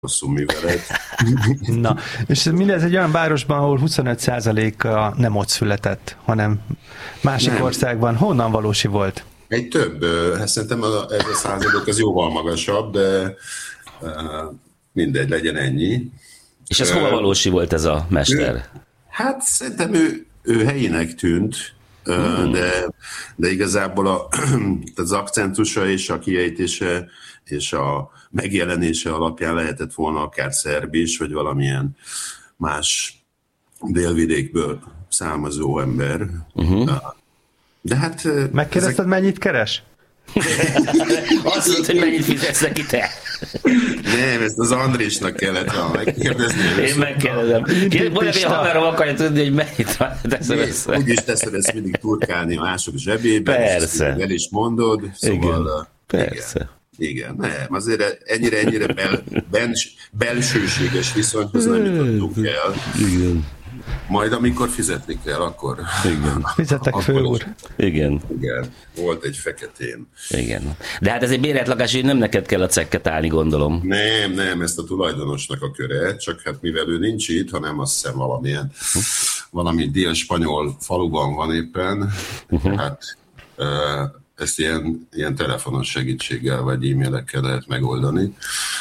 rosszul művelet. Na, és mindez egy olyan városban, ahol 25%-a nem ott született, hanem másik országban. Honnan valósi volt? Egy több, hát szerintem ez a százalék az jóval magasabb, de mindegy, legyen ennyi. És ez hova valósi volt ez a mester? Hát szerintem ő helyének tűnt, de igazából az akcentusa és a kiejtése és a megjelenése alapján lehetett volna akár szerb is, vagy valamilyen más délvidékből származó ember. De hát... Megkérdezted, mennyit keres? Azt mondod, hogy mennyit fizetsz neki te? Nem, ezt az Andrésnak kellett volna megkérdezni. Én megkérdezem. Mondjuk, hogy a haverom akarja tudni, hogy mennyit teszed össze. Úgyis teszed ezt mindig turkálni a mások zsebében. Persze. El is mondod. Szóval... Persze. Igen, nem, azért ennyire belsőséges viszonyhoz nem jutottunk el. Igen. Majd amikor fizetni kell, akkor... Igen. Fizetek főúr. Igen. Igen, volt egy feketén. Igen. De hát ez egy bérelt lakás, hogy nem neked kell a cekket állni, gondolom. Nem, ezt a tulajdonosnak a köre, csak hát mivel ő nincs itt, hanem azt hiszem valami dél-spanyol faluban van éppen, hát ezt ilyen telefonos segítséggel vagy e-mailekkel lehet megoldani,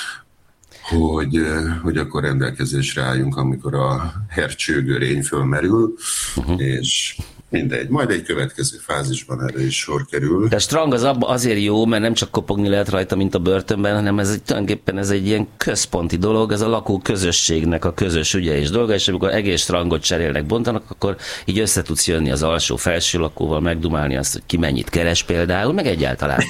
hogy akkor rendelkezésre álljunk, amikor a hercsőgörény fölmerül, és mindegy. Majd egy következő fázisban erre is sor kerül. De a strang az azért jó, mert nem csak kopogni lehet rajta, mint a börtönben, hanem tulajdonképpen ez egy ilyen központi dolog, ez a lakó közösségnek a közös ügye és dolga, és amikor egész strangot cserélnek, bontanak, akkor így össze tudsz jönni az alsó-felső lakóval, megdumálni azt, hogy ki mennyit keres például, meg egyáltalán.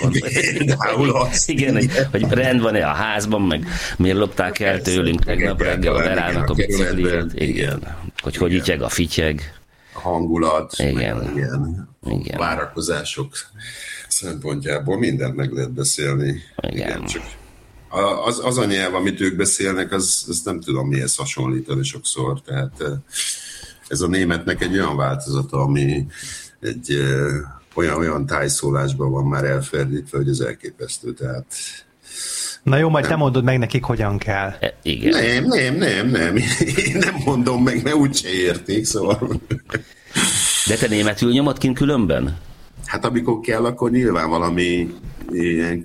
Igen, hogy rend van-e a házban, meg miért lopták el tőlünk tegnap reggel a Verának a bicikliét. Igen. Hogy ityeg a fityeg. A hangulat, igen. várakozások szempontjából mindent meg lehet beszélni. Igen, csak az a nyelv, amit ők beszélnek, az nem tudom mihez hasonlítani sokszor. Tehát ez a németnek egy olyan változata, ami egy olyan tájszólásban van már elferdítve, hogy az elképesztő. Tehát na jó, majd te mondod meg nekik, hogyan kell. Igen. Nem. Én nem mondom meg, mert úgyse érték, szóval... De te németül nyomod kint különben? Hát amikor kell, akkor nyilván valami ilyen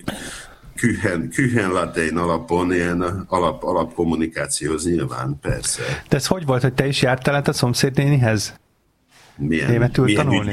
kühen latin alapon, ilyen alapkommunikációhoz nyilván, persze. De ez hogy volt, hogy te is jártál át a szomszédnénihez? Németül tanulni?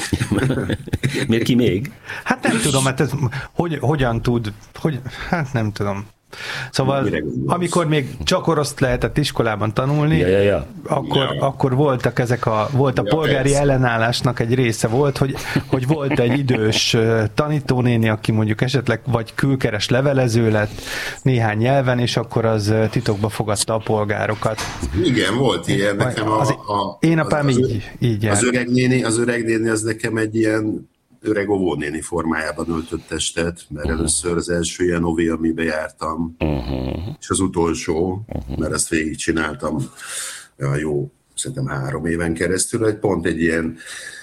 Miért ki még? Hát nem tudom, hát ez hogyan tud, hát nem tudom. Szóval, amikor még csak oroszt lehetett iskolában tanulni, akkor voltak volt a polgári ellenállásnak egy része hogy volt egy idős tanítónéni, aki mondjuk esetleg vagy külkeres levelező lett néhány nyelven, és akkor az titokba fogadta a polgárokat. Igen, volt ilyen. Nekem én apám így járt. Az öreg néni az nekem egy ilyen öreg óvónéni formájában öltött testet, mert először az első ilyen ovi, amiben jártam, és az utolsó, mert ezt végigcsináltam szerintem 3 éven keresztül, hogy pont egy ilyen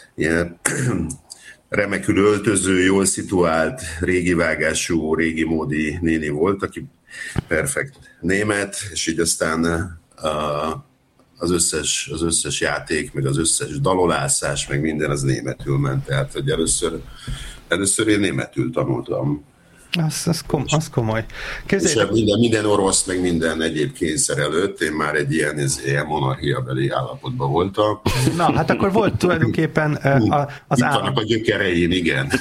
remekül öltöző, jól szituált, régi vágású, régi módi néni volt, aki perfekt német, és így aztán az összes játék, meg az összes dalolászás, meg minden az németül ment. Tehát, hogy először én németül tanultam. Az komoly. És minden orosz, meg minden egyéb kényszer előtt én már egy ilyen monarchiabeli állapotban voltam. Na, hát akkor volt tulajdonképpen az vannak a gyökerein, igen.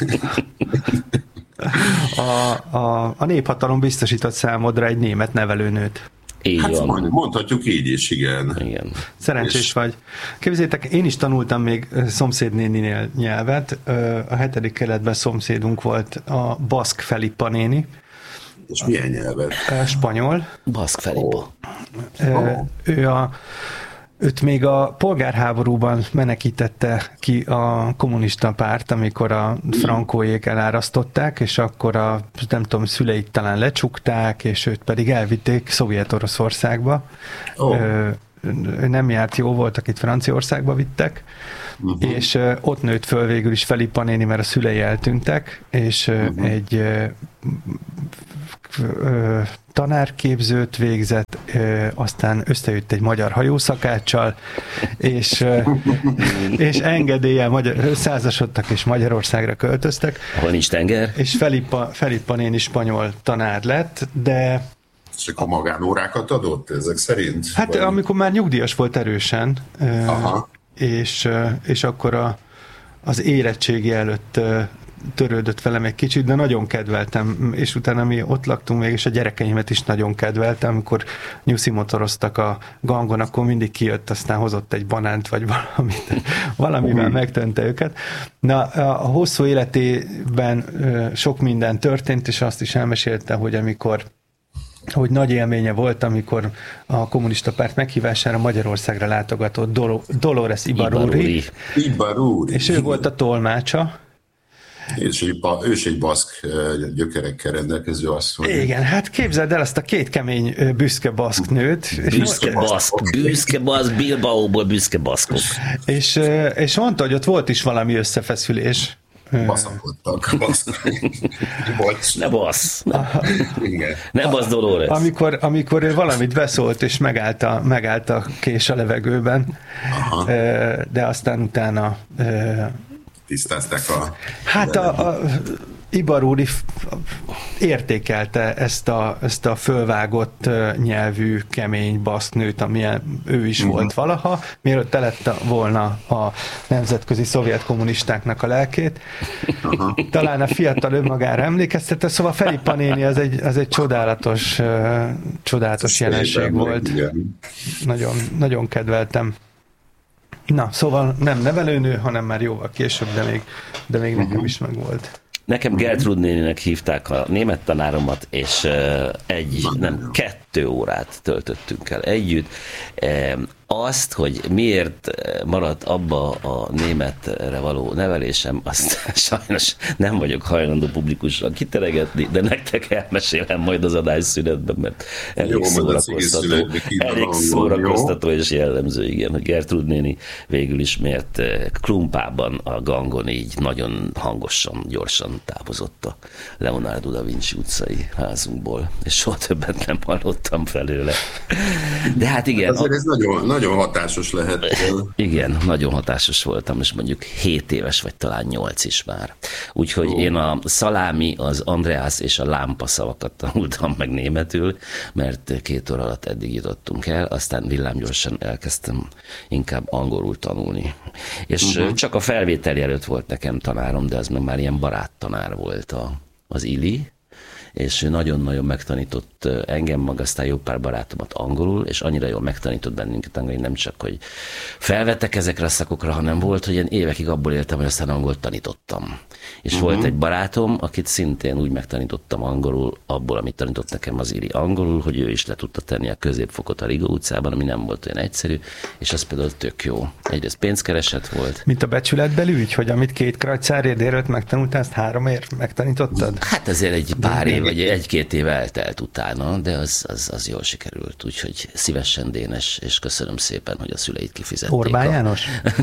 A néphatalom biztosított számodra egy német nevelőnőt. Hát mondhatjuk így is, igen. Szerencsés vagy. Képzeljétek, én is tanultam még szomszédnéninél nyelvet. A 7. keletben szomszédunk volt a Baszk Felipa néni. És milyen nyelvet? Spanyol. Baszk Felipa. Őt még a polgárháborúban menekítette ki a kommunista párt, amikor a frankóék elárasztották, és akkor nem tudom, szüleit talán lecsukták, és őt pedig elvitték Szovjet-Oroszországba. Ő nem járt jó, volt, akit Franciaországba vittek, és ott nőtt föl végül is Felipa néni, mert a szülei eltűntek, és egy tanárképzőt végzett, aztán összejött egy magyar hajószakáccsal, és engedéllyel százasodtak és Magyarországra költöztek. Ahol nincs tenger. És Filippa néni spanyol tanár lett, de... És akkor magánórákat adott ezek szerint? Hát vagy? Amikor már nyugdíjas volt erősen, és akkor az érettségi előtt törődött velem egy kicsit, de nagyon kedveltem, és utána mi ott laktunk még, és a gyerekeimet is nagyon kedveltem, amikor nyuszi-motoroztak a gangon, akkor mindig kijött, aztán hozott egy banánt, vagy valamivel megtönte őket. Na, a hosszú életében sok minden történt, és azt is elmesélte, hogy nagy élménye volt, amikor a kommunista párt meghívására Magyarországra látogatott Dolores Ibarruri. És ő volt a tolmácsa. Ő is egy baszk gyökerekkel rendelkező asszony. Igen, hát képzeld el azt a két kemény büszke baszk nőt. Büszke baszk, Bilbaóból büszke baszkok. És mondta, hogy ott volt is valami összefeszülés. Baszakodtak. Ne bassz. Ne bassz, Dolores. Amikor ő valamit beszólt, és megállt a kés a levegőben, de aztán utána tisztázták a... Hát a Ibarruri értékelte ezt a fölvágott nyelvű, kemény baszknőt, amilyen ő is volt valaha, mielőtt telette volna a nemzetközi szovjet kommunistáknak a lelkét. Talán a fiatal önmagára emlékeztette, szóval Filippa néni az egy csodálatos jelenség volt. Nagyon, nagyon kedveltem. Na, szóval nem nevelőnő, hanem már jóval később, de még nekem is megvolt. Nekem Gertrud néninek hívták a német tanáromat, és 2 órát töltöttünk el együtt. Azt, hogy miért maradt abba a németre való nevelésem, azt sajnos nem vagyok hajlandó publikusan kiteregetni, de nektek elmesélem majd az adásszünetben, mert elég szórakoztató és jellemző, igen, hogy Gertrud néni végül is miért Klumpában a gangon így nagyon hangosan, gyorsan távozott a Leonardo da Vinci utcai házunkból, és soha többet nem hallottam felőle. De hát igen. Azért ez nagyon hatásos lehet. Igen, nagyon hatásos voltam, és mondjuk 7 éves, vagy talán 8 is már. Úgyhogy én a szalámi, az Andreas és a lámpa szavakat tanultam meg németül, mert 2 óra alatt eddig jutottunk el, aztán villámgyorsan elkezdtem inkább angolul tanulni. És csak a felvételi előtt volt nekem tanárom, de az meg már ilyen baráttanár volt az Ili, és ő nagyon-nagyon megtanított engem, meg aztán jó pár barátomat angolul, és annyira jól megtanított bennünket angolul, nem csak, hogy felvettek ezekre a szakokra, hanem volt, hogy én évekig abból éltem, hogy aztán angolt tanítottam. És volt egy barátom, akit szintén úgy megtanítottam angolul, abból, amit tanított nekem az Iri angolul, hogy ő is le tudta tenni a középfokot a Rigó utcában, ami nem volt olyan egyszerű, és az például tök jó. Egyrészt pénzkereset volt. Mint a becsületbeli ügy, hogy amit 2 krajcárért érőt megtanultál, azt 3-ért megtanítottad? Hát azért egy pár év, vagy 1-2 év eltelt utána, de az jól sikerült, úgyhogy szívesen, Dénes, és köszönöm szépen, hogy a szüleit kifizették. Orbán János?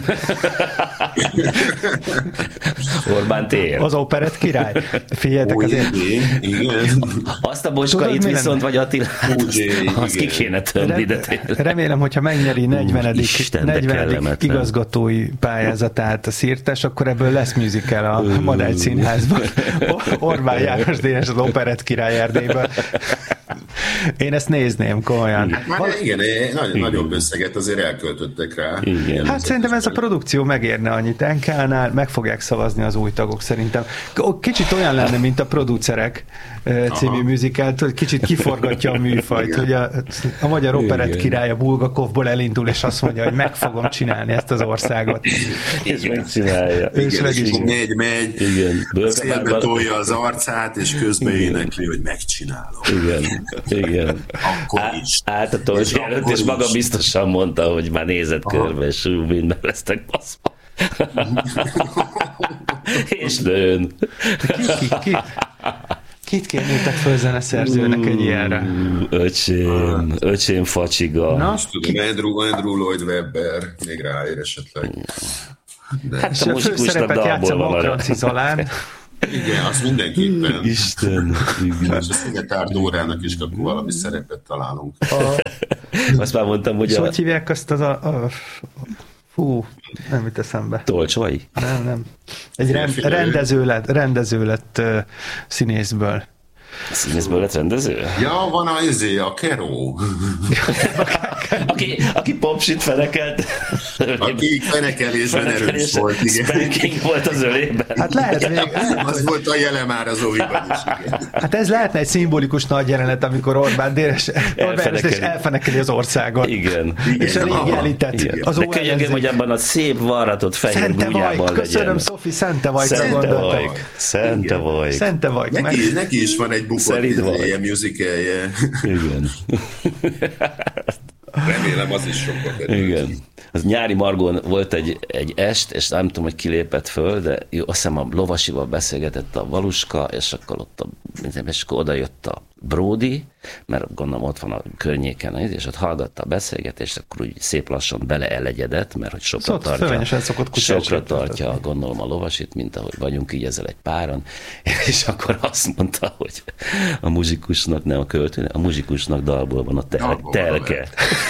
Orbán tér. Az operett király. Figyeljetek azért. Azt a bocskait viszont, vagy Attilát, azt ki kéne tömni. Remélem, hogyha megnyeri 40. igazgatói pályázatát a Szirtes, akkor ebből lesz musical a Madács Színházban. Orbán János Dénes az operett király Erdélyből. Én ezt nézném komolyan. Már igen, nagyon összeget azért elköltöttek rá. Igen. Hát szerintem ez a produkció megérne annyit. NK-nál meg fogják szavazni az új tagok szerintem. Kicsit olyan lenne, mint a Producerek című musicalt, hogy kicsit kiforgatja a műfajt, hogy a magyar operett királya Bulgakovból elindul, és azt mondja, hogy meg fogom csinálni ezt az országot. És megcsinálja. És megy, szélbe tolja az arcát, és közben énekli, hogy megcsinálom. Igen. Akkor is. Állt a torz előtt, és maga biztosan mondta, hogy már nézett körbe, és mindben lesztek baszva. És lőn. Kit kérnétek föl zeneszerzőnek egy ilyenre? Öcsém facsiga. Na, tudom, Andrew Lloyd Webber még ráér esetleg. Hát a főszerepet játszom a Kranci Zolán. Igen, azt mindenképpen. Isten. És a Szigetár Dórának is akkor valami szerepet találunk. Azt már mondtam, hogy hogy hívják azt nem jut eszembe. Tolcsvai? Nem. Egy rendező lett színészből. Színészből lett rendező? Ja, van a Keró. aki popsit fenekelt. Aki fenekelésben erős volt, igen. Spanking volt az ölében. Hát lehet még. Az volt a jele már az óviban is, igen. Hát ez lehetne egy szimbolikus nagy jelenet, amikor Orbán Dénes elfenekeli az országot. Igen. És elég elített. De könyörgöm, hogy abban a szép varratott fehér búgyában legyen. Köszönöm, Szofi, Szentevajkra gondoltam. Szentevajk. Neki is van egy bukott musicalje. Igen. Remélem, az is sokkal kerül. Igen. Az nyári Margon volt egy est, és nem tudom, hogy kilépett föl, de azt hiszem a Lovasival beszélgetett a Valuska, és akkor oda jött a Bródi, mert gondolom ott van a környéken, és ott hallgatta a beszélgetést, akkor úgy szép lassan beleelegyedett, mert hogy sokra tartja gondolom a Lovasit, mint ahogy vagyunk így ezzel egy páran, és akkor azt mondta, hogy a muzsikusnak, nem a költőnek, a muzsikusnak dalból van a telke.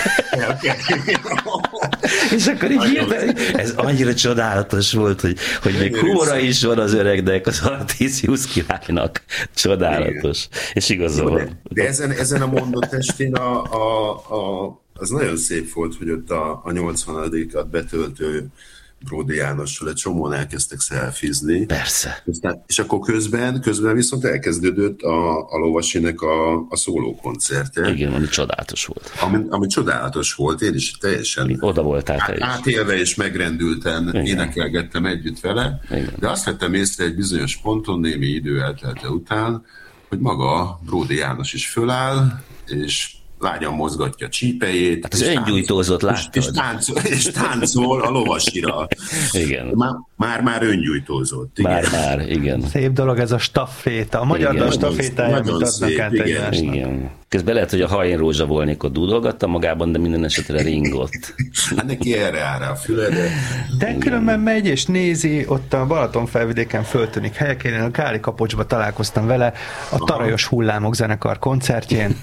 És akkor így ez annyira csodálatos volt, hogy még humora is van az öregnek, az Artisius királynak. Csodálatos. Igen. És igaza van. De ezen a mondott estén az nagyon szép volt, hogy ott a 80-at betöltő Bródi Jánossal egy csomóan elkezdtek szelfizni. Persze. És akkor közben viszont elkezdődött a Lovasinek a szólókoncertje. Igen, ami csodálatos volt. Ami csodálatos volt, én is teljesen oda voltál te is. Átélve és megrendülten énekelgettem együtt vele, igen. De azt vettem észre egy bizonyos ponton, némi idő eltelte után, hogy maga Bródi János is föláll, és lágyan mozgatja a csípejét. Hát az öngyújtózott, láttad? És táncol a Lovasira. Igen. Már öngyújtózott. Már, igen. Szép dolog ez a stafféta. A magyar staffétája, amit adnak át egymásnak. Igen. Közben lehet, hogy a Hajén Rózsa Volnékot dúdolgatta magában, de minden esetre ringott. Hát neki erre áll a füle, de különben megy és nézi, ott a Balatonfelvidéken föltűnik helyekén, a Káli Kapocsba találkoztam vele a Tarajos Hullámok zenekar koncertjén.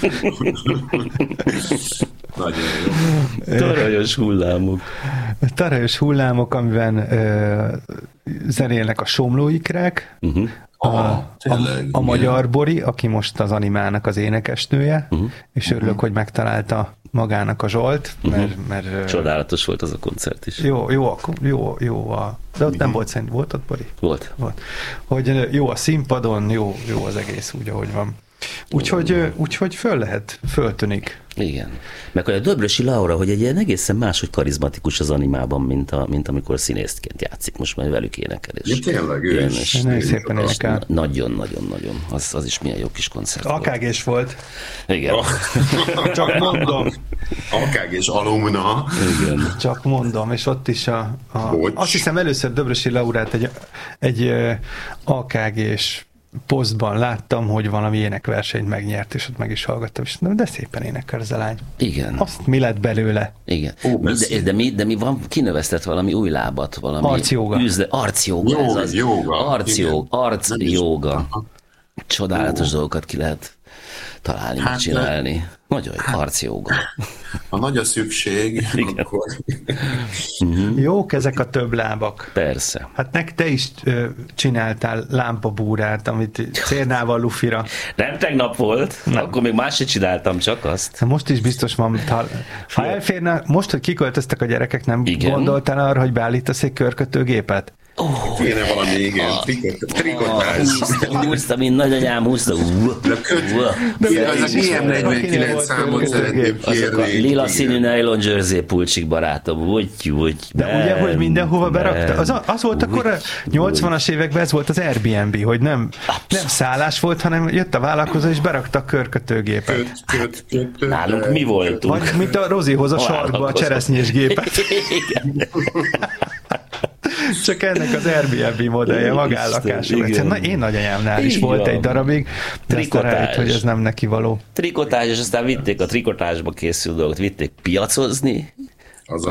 Nagyon jó. Tarajos hullámok, amiben zenélnek a Somlóikrek, a Magyar Bori, aki most az Animának az énekesnője, és örülök, hogy megtalálta magának a Zsolt, mert csodálatos volt az a koncert is. Jó, de ott nem volt szerint, volt ott Bori? Volt. Hogy jó a színpadon, jó az egész úgy, ahogy van. Úgyhogy föltűnik. Igen. Meg a Döbrösi Laura, hogy egy ilyen egészen máshogy karizmatikus az Animában, mint amikor színészként játszik. Most már velük énekel. Ja, tényleg, ő is. Nagyon szépen énekel. Nagyon. Az is milyen jó kis koncert volt. AKG-s volt. Igen. Csak mondom. AKG-s alumna. Igen. Csak mondom, és ott is azt hiszem először Döbrösi Laurát egy AKG-s posztban láttam, hogy valami énekversenyt megnyert, és ott meg is hallgattam, és de szépen énekel ez a lány. Igen. Azt mi lett belőle? Igen. De mi van, kineveztet valami új lábat, valami... Arcjóga. Arcjóga. Csodálatos dolgokat ki lehet találni, megcsinálni. Nagyon jó, arcjóga. Ha nagy a szükség, akkor... Jók ezek a több lábak. Persze. Hát te is csináltál lámpabúrát, amit Cérnával Lufira. Nem tegnap volt, akkor még más sem csináltam, csak azt. Most is biztos van. Ha elférne, most, hogy kiköltöztek a gyerekek, nem gondoltál arra, hogy beállítasz egy körkötőgépet? Kéne valami, igen, trikotás. Húztam, én nagyanyám húzta. De az a GM49 számot szeretném kérni. Azok a lila színű nylon jersey pulcsik, barátom. De ugye, hogy mindenhova berakta. Az volt akkor a 80-as években, ez volt az Airbnb, hogy nem szállás volt, hanem jött a vállalkozó és berakta a körkötőgépet. Nálunk mi voltunk? Vagy mint a Rozihoz a sarkba a cseresznyés gépet. Csak ennek az Airbnb modellje, magállakású. Én nagyanyámnál is volt egy darabig, de aztán rájött, hogy ez nem neki való. Trikotás, és aztán vitték a trikotásba készült dolgot, vitték piacozni, Az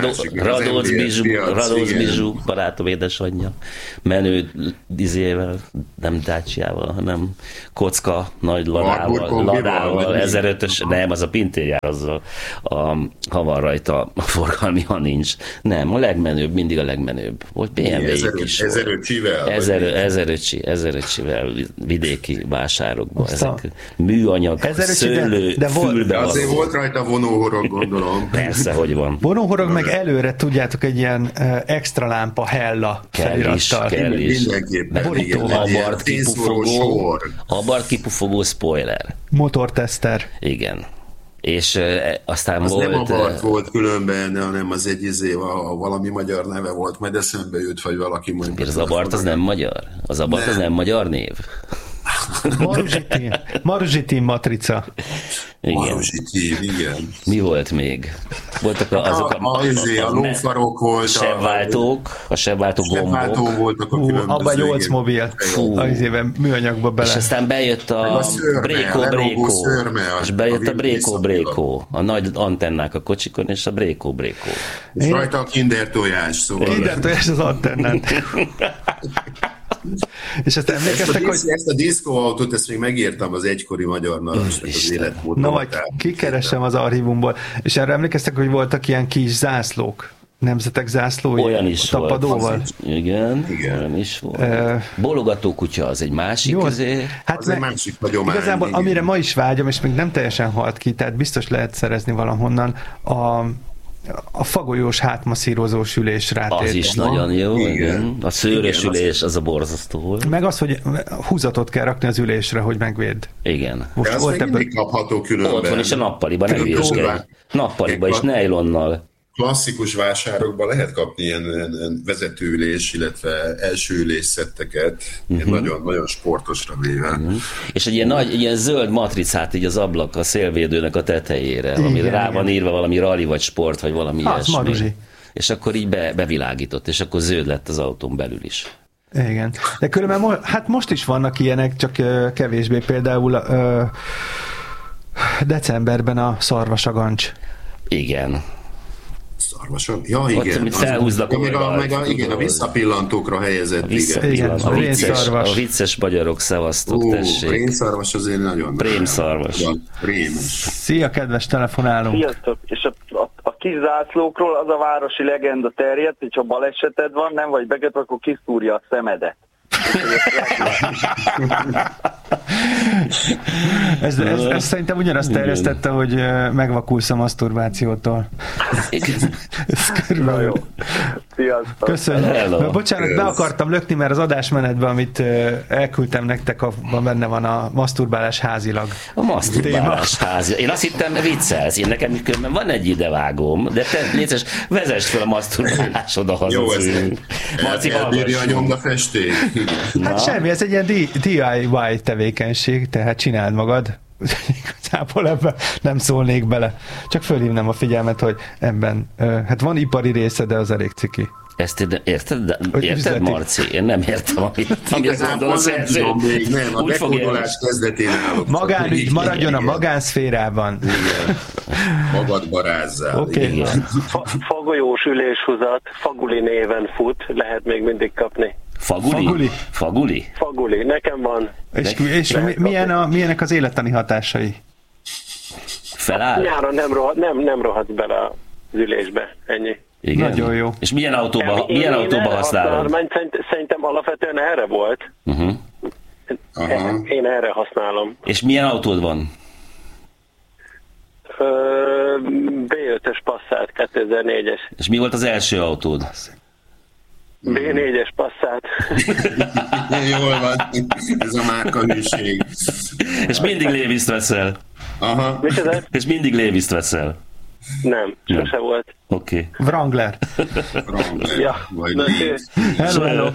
Radóz Bizsú, barátom édesanyja, menő dizével, nem Dacia-val, hanem kocka, nagy ladával, 1005-ös, nem, az a Pintér azzal, ha van rajta a forgalmi, ha nincs. Nem, a legmenőbb, mindig a legmenőbb. Volt BMW-ik is. 1005-csivel vidéki vásárokban. Ezek műanyag, szőlő, fülbe. Azért volt rajta vonóhorog, gondolom. Persze, hogy van. Vonóhorog meg előre, tudjátok, egy ilyen extra lámpa hella felirattal. Kell is. Mindenképpen. Abart kipufogó spoiler. Motorteszter. Igen. És aztán az volt... nem abart volt különben, hanem az egy valami magyar neve volt, majd eszembe jut, vagy valaki mondja. Az abart az nem magyar? Az abart az nem magyar név? Maruzsitin matrica. Maruzsitin, igen. Mi volt még? Voltak azok a lófarok volt. A sebváltó gombok. Voltak a különböző. Abban 8 mobil. Az éven műanyagba bele. És aztán bejött a Bréko. És bejött a Bréko. A nagy antennák a kocsikon, és a Bréko. És rajta a Kinder tojás. Szóval. Kinder tojás az antennán. És ezt emlékeztek, hogy... Ezt a diszkóautót, ezt még megírtam az egykori magyar narancsnak az életmódon. Na majd kikeresem az archívumból. És erre emlékeztek, hogy voltak ilyen kis zászlók? Nemzetek zászlói? Olyan is tapadóval? Volt. Igen, olyan is volt. Bologató kutya az egy másik. Jó, hát az egy másik hagyomány. Igazából igen. Amire ma is vágyom, és még nem teljesen halt ki, tehát biztos lehet szerezni valahonnan, a fagolyós hátmasszírozós ülés rátért. Az is nagyon jó, igen. A szőrös ülés, az a borzasztó volt. Meg az, hogy húzatot kell rakni az ülésre, hogy megvédd. Igen. Most de az még mindig kapható különben. Ott van is a nappaliban, ne hülyeskedj. Nappaliban is nejlonnal. Klasszikus vásárokban lehet kapni ilyen vezetőülés, illetve első ülésszetteket, nagyon, nagyon sportosra véve. És egy ilyen zöld matricát így az ablak a szélvédőnek a tetejére, amire rá van írva valami rally vagy sport, vagy valami ilyesmi. Maruzsi. És akkor így bevilágított, és akkor zöld lett az autón belül is. Igen. De különben hát most is vannak ilyenek, csak kevésbé, például decemberben a szarvasagancs. Igen. Szarvasak? Ja, igen. Ott, felhúznak igen, a visszapillantókra helyezett. A vicces magyarok, szevasztok, tessék. Prémszarvas azért nagyon. Prémszarvas. Szia, kedves telefonálunk. Sziasztok. És a kis zászlókról az a városi legenda terjedt, hogy ha baleseted van, nem vagy bekötve, akkor kiszúrja a szemedet. Ez szerintem ugyanazt terjesztette, hogy megvakulsz a maszturbációtól. Ez körülbelül. Sziasztok. Köszönjük. Bocsánat, be akartam lökni, mert az adásmenetben, amit elküldtem nektek, abban benne van a maszturbálás házilag. A maszturbálás házilag. Én azt hittem, viccelsz. Én nekem különben van egy idevágóm, de te létszes, vezess fel a maszturbálásod a Jó, ez elbírja a nyomdafesték. Hát semmi, ez egy ilyen DIY tevékenység, tehát csináld magad. Igazából ebben nem szólnék bele. Csak fölhívnám a figyelmet, hogy ebben, hát van ipari része, de az elég ciki. Ezt érted, Marci? Én nem értem, amit mondom a szerző. Nem, a bekódolás kezdetén állok. Magánügy maradjon a magánszférában. Igen. Magad barázzál. Okay. Fagolyós üléshúzat, Faguli néven fut, lehet még mindig kapni. Faguli? Faguli, nekem van. És milyenek az élettani hatásai? Feláll? Nyáron nem rohadsz bele az ülésbe, ennyi. Igen. Nagyon jó. És milyen autóba használod? Szerintem alapvetően erre volt. Én erre használom. És milyen autód van? B5-ös Passat, 2004-es. És mi volt az első autód? B4-es Passat. Jól van, ez a márkahűség. És mindig Levis-t veszel? Aha. És mindig Levis-t veszel? Nem, sose volt. Oké. Wrangler. Ja. Hello.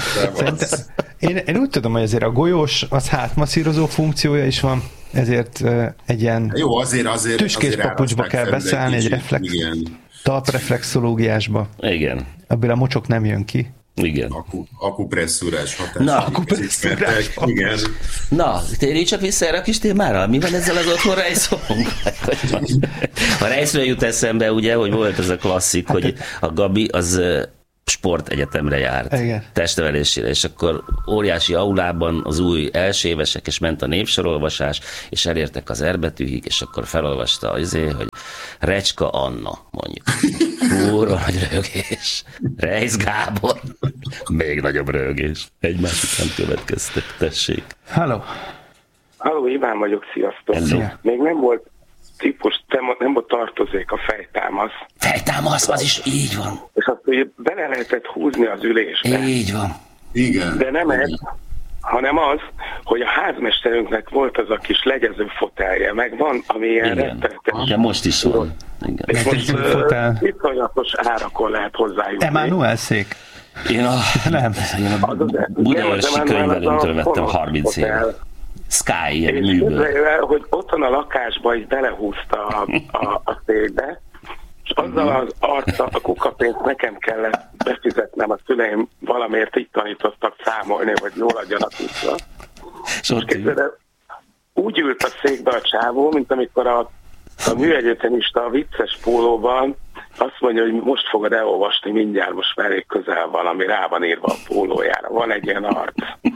Én úgy tudom, hogy azért a golyós, az hátmasszírozó funkciója is van, ezért egy ilyen jó, azért tüskés papucsba kell beszállni, egy talpreflexológiásba. Igen. Ebből a mocsok nem jön ki. Igen. Akupresszúrás hatás. Na, akupresszúrás. Igen. Na, térjünk csak vissza erre a kis témára. Mi van ezzel az otthon rejszolunk? A rejszről jut eszembe, ugye, hogy volt ez a klasszik, hogy a Gabi az sportegyetemre járt. Igen. Testnevelésére, és akkor óriási aulában az új első évesek, és ment a népsorolvasás, és elértek az erbetűig, és akkor felolvasta hogy Recska Anna, mondjuk. Kurva nagy rögés. Reisz Gábor. Még nagyobb rögés. Egymás után következtek, tessék. Halló, Iván vagyok, sziasztok. Hello. Még nem volt típus, nem volt tartozék a fejtámasz. Fejtámasz, az is így van. És azt, hogy bele lehetett húzni az ülésbe. Így van. Igen. De nem ez, hanem az, hogy a házmesterünknek volt az a kis legyező fotelje, meg van, ami ilyen rettenetes. De most is van. Igen. És most iszonyatos árakon lehet hozzájutni. Emmanuel szék? Én a Budaörsi könyvelőmtől vettem 30 év. Sky, ilyen műből. Hogy otthon a lakásba is belehúzta a székbe, és azzal az arccal a kukapénzt nekem kellett befizetnem, a szüleim valamiért így tanítottak számolni, hogy jól adjanak vissza. És úgy ült a székbe a csávó, mint amikor a műegyetemista a vicces pólóban azt mondja, hogy most fogod elolvasni, mindjárt most már elég közel van, ami rá van írva a pólójára. Van egy ilyen arc.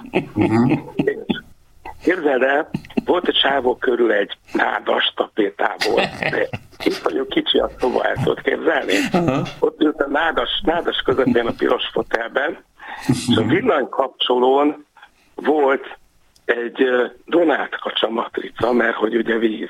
Képzeld el, volt egy csávó körül egy nádas tapétából, de itt vagyok kicsi a szoba, el tudod képzelni? Ott ült a nádas közepén a piros fotelben, és a villanykapcsolón volt egy Donát-kacsa matrica, mert hogy ugye víz.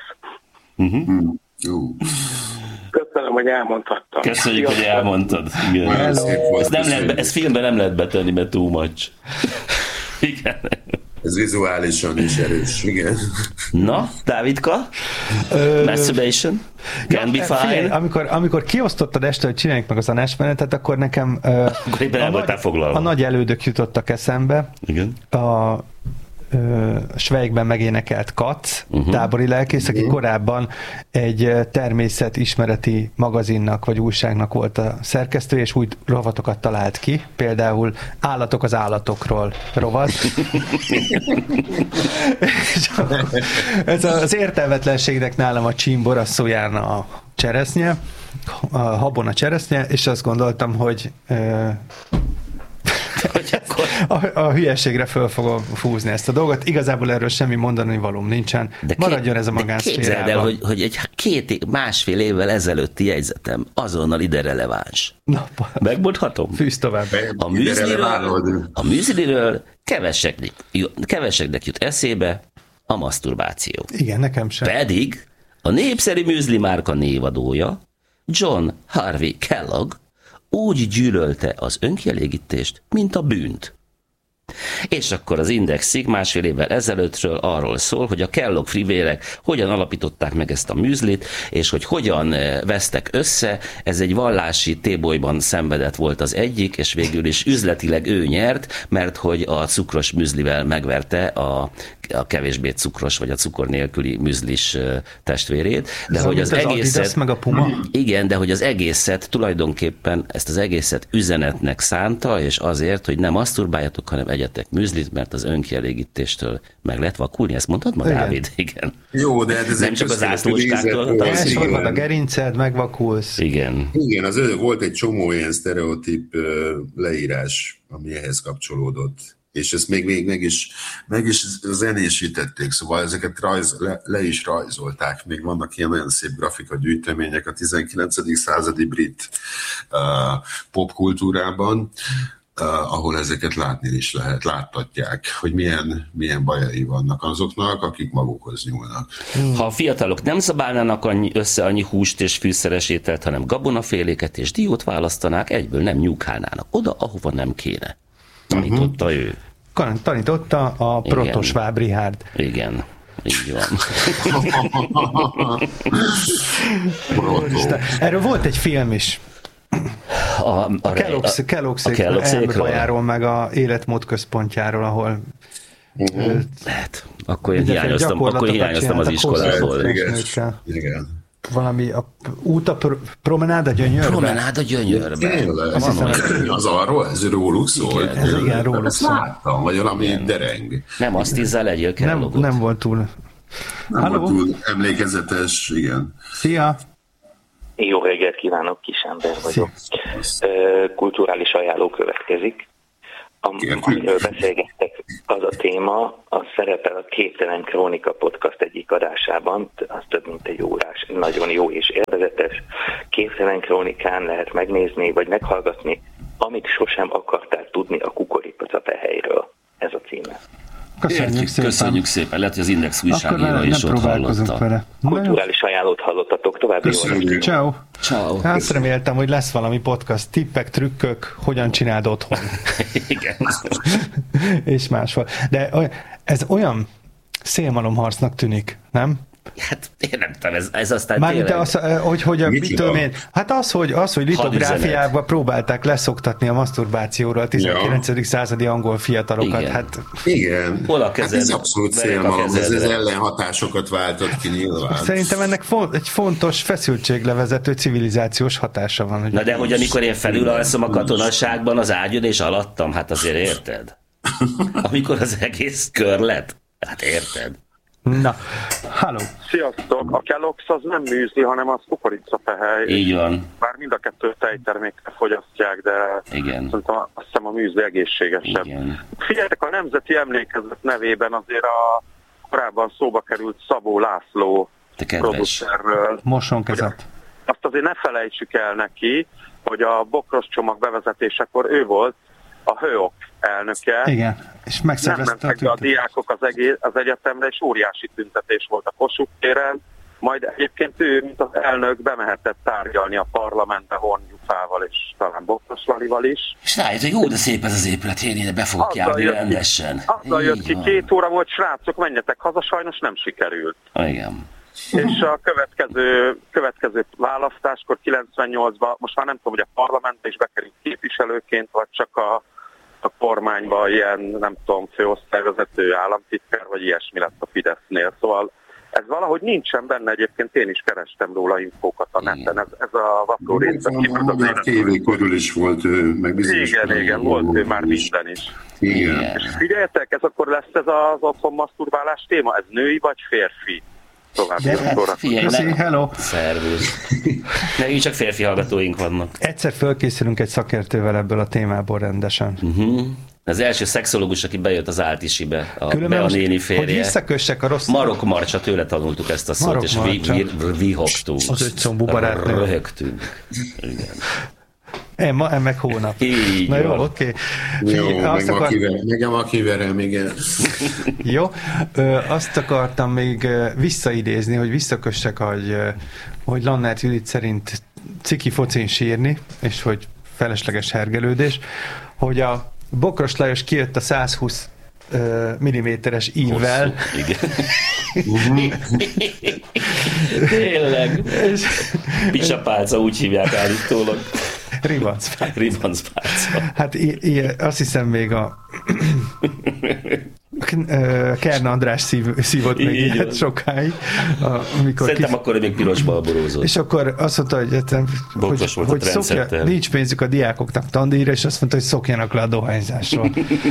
Köszönöm, hogy elmondhattam. Köszönjük, hogy elmondtad. Igen. Ez filmben nem lehet betenni, mert too much. Igen. Ez vizuálisan is erős, igen. Na, Dávidka? Masturbation? Can be fine? Figyelj, amikor kiosztottad este, hogy csináljuk meg az adásmenetet, akkor nekem a nagy elődök jutottak eszembe. Igen. A Schweigben megénekelt Katz, tábori lelkész, aki korábban egy természetismereti magazinnak vagy újságnak volt a szerkesztő, és új rovatokat talált ki, például Állatok az állatokról rovat. Ez az értelmetlenségnek nálam a csímbor, az szó járna a cseresznye, a habon a cseresznye, és azt gondoltam, hogy a hülyeségre föl fogom fúzni ezt a dolgot. Igazából erről semmi mondani valóm nincsen. Maradjon ez a magánszférában. Képzeld el, hogy egy másfél évvel ezelőtti jegyzetem azonnal ide releváns. Megmondhatom? Fűz tovább. A műzliről keveseknek jut eszébe a maszturbáció. Igen, nekem sem. Pedig a népszerű műzli márka névadója, John Harvey Kellogg, úgy gyűlölte az önkielégítést, mint a bűnt. És akkor az Indexig másfél évvel ezelőttről arról szól, hogy a Kellogg fivérek hogyan alapították meg ezt a műzlit, és hogy hogyan vesztek össze. Ez egy vallási tébolyban szenvedett volt az egyik, és végül is üzletileg ő nyert, mert hogy a cukros műzlivel megverte a kevésbé cukros, vagy a cukor nélküli műzlis testvérét. De ez hogy az egészet... meg a Puma? Igen, de hogy az egészet tulajdonképpen ezt az egészet üzenetnek szánta, és azért, hogy nem maszturbáljatok, hanem egyetek műzlit, mert az önkielégítéstől meg lehet vakulni. Ezt mondtad ma, Dávid? Igen. Jó, de ez nem csak az átlócskáktól. Elsorvad a gerinced, megvakulsz. Igen. Igen, volt egy csomó ilyen sztereotíp leírás, ami ehhez kapcsolódott. És ezt még meg is zenésítették, szóval ezeket le is rajzolták. Még vannak ilyen nagyon szép grafikagyűjtemények a 19. századi brit popkultúrában, ahol ezeket látni is lehet, láttatják, hogy milyen bajai vannak azoknak, akik magukhoz nyúlnak. Ha a fiatalok nem zabálnának össze annyi húst és fűszeres ételt, hanem gabonaféléket és diót választanák, egyből nem nyúkálnának oda, ahova nem kéne. Tanította ő. Tanította a Protosváb Richárd. Igen. Így van. Erről volt egy film is. A Kellogg bajáról, meg a életmód központjáról, ahol akkor én hiányoztam az iskolából. Igen. valami út a promenád a Gyönyörbe? Promenád a Gyönyörbe. Az arról, ez róluk szól. Igen, róluk szól. Láttam, vagy valami dereng. Nem azt tízzel legyél kell. Nem volt túl. Nem volt túl emlékezetes, igen. Szia! Jó reggelt kívánok, Kisember vagyok. Kulturális ajánló következik. Amiről beszélgettek, az a téma, az szerepel a Képtelen Krónika podcast egyik adásában, az több mint egy órás, nagyon jó és élvezetes. Képtelen Krónikán lehet megnézni, vagy meghallgatni, amit sosem akartál tudni a Kukoricafehelyről. Ez a címe. Köszönjük szépen. Lehet, hogy az Index újságíró is ott hallotta. Vele. Kulturális ajánlót hallottatok, további jó. Ciao. Ciao. Azt reméltem, hogy lesz valami podcast, tippek, trükkök, hogyan csináld otthon. Igen. És máshol. De ez olyan szélmalomharcnak tűnik, nem? Hát én nem tudom, ez aztán mármint hogy litográfiában próbálták leszoktatni a maszturbációról a 19. századi angol fiatalokat. Igen. Hát, igen. Hol a kezed? Hát ez abszolút szélmalom, ez ellenhatásokat váltott ki nyilván. Szerintem ennek egy fontos feszültséglevezető civilizációs hatása van. Na de hogy amikor én felülalszom a katonaságban az ágyon és alattam, hát azért érted? Amikor az egész kör lett, hát érted? Na, halló! Sziasztok! A Kellogg's az nem műzli, hanem az kukoricafehely. Így van. Bár mind a kettő tejtermékre fogyasztják, de igen. Szerintem azt hiszem a műzli egészségesebb. Igen. Figyeljetek, a Nemzeti Emlékezet nevében azért a korábban szóba került Szabó László producerről. Mosson kezet. Azt azért ne felejtsük el neki, hogy a bokros csomag bevezetésekor ő volt a HÖOK elnöke. Igen, és megszervezte nem mentek be a diákok az egyetemre, és óriási tüntetés volt a Kossuth téren, majd egyébként ő, mint az elnök, bemehetett tárgyalni a parlamentbe Horn Gyufával és talán Bokros Lalival is. És rájött, hogy jó, de szép ez az épület, én ide be fogok járni rendesen. Azzal jött ki, 2 óra volt, srácok, menjetek haza, sajnos nem sikerült. Igen. És a következő választáskor 98-ban, most már nem tudom, hogy a parlamentbe is bekerült képviselőként, vagy csak a kormányban ilyen, nem tudom, főosztályvezető államtitkár, vagy ilyesmi lett a Fidesznél. Szóval ez valahogy nincsen benne, egyébként én is kerestem róla infókat a neten, ez a vakló részben. A tévé körül is volt ő, meg bizonyos. Igen, volt ő már minden is. Igen. És figyeljetek, ez akkor lesz ez az otthon maszturbálás téma? Ez női vagy férfi? Figyelj, hello! Szervusz! Nekünk csak férfi hallgatóink vannak. Egyszer fölkészülünk egy szakértővel ebből a témából rendesen. Az első szexológus, aki bejött az Áltisibe, a néni férje. Hogy visszakössek a rossz... Marok Marcsa, tőle tanultuk ezt a szót, és vihogtunk. Az ötcombú barátnő. Röhögtünk. Igen. Meg hónap. Így na jó, oké. Meg a kiverem, igen. Jó, azt akartam még visszaidézni, hogy visszakössek, hogy Lannert Judit szerint ciki focin sírni, és hogy felesleges hergelődés, hogy a Bokros Lajos kijött a 120 milliméteres ívvel. Tényleg. Picsapálca, úgy hívják állítólag. Ribancpálca. Hát azt hiszem még a Kern András szívott még ilyet sokáig. Szerintem akkor még piros balborózott. És akkor azt mondta, hogy nincs pénzük a diákoknak tandíjra, és azt mondta, hogy szokjanak le a dohányzásról.